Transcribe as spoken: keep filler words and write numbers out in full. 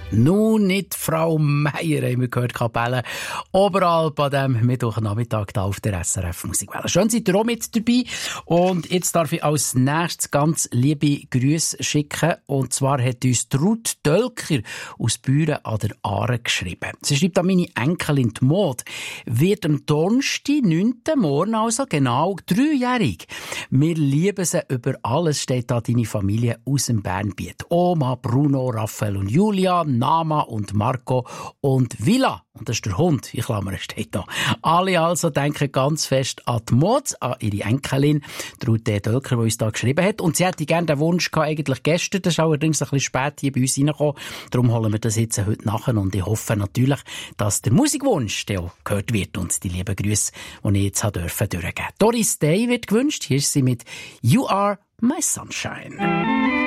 Nun nicht Frau Meier, haben wir gehört, Kapelle. Oberhalb bei dem Mittwochnachmittag da auf der S R F Musikwelle. Schön seid ihr auch mit dabei. Und jetzt darf ich als nächstes ganz liebe Grüße schicken. Und zwar hat uns Ruth Dölker aus Büren an der Aare geschrieben. Sie schreibt an meine Enkelin die Maud. Wird am Donnerstag, neunten Morgen, also genau dreijährig. Wir lieben sie über alles, steht da deine Familie aus dem Bernbiet. Oma, Bruno, Raphael und Julia, Nama und Marco und Villa. Und das ist der Hund, in Klammern steht da. Alle also denken ganz fest an die Maud, an ihre Enkelin, Ruth Dölker, die uns da geschrieben hat. Und sie hätte gerne den Wunsch gehabt, eigentlich gestern. Das ist allerdings ein bisschen spät hier bei uns reingekommen. Darum holen wir das jetzt heute nachher. Und ich hoffe natürlich, dass der Musikwunsch auch gehört wird und die lieben Grüße, die ich jetzt durfte, durchgeben. Doris Day wird gewünscht. Hier ist sie mit You Are My Sunshine.